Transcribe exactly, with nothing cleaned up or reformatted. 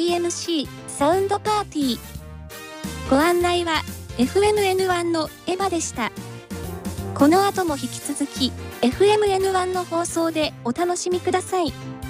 ーエムシー サウンドパーティー。ご案内は エフエムエヌワン のエヴァでした。この後も引き続き エフエムエヌワン の放送でお楽しみください。